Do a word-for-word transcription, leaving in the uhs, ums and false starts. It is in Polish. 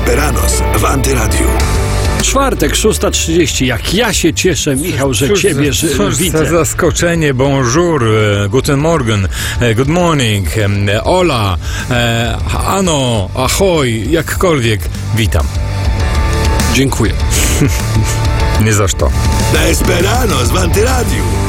Esperanos w Antyradiu. Czwartek, szósta trzydzieści. Jak ja się cieszę, Michał, że Cóż, ciebie cóż że, za widzę. zaskoczenie, bonjour, e, guten morgen, e, good morning, e, hola, e, ano, ahoj, jakkolwiek, witam. Dziękuję. Nie za to. Na Esperanos w Antyradiu.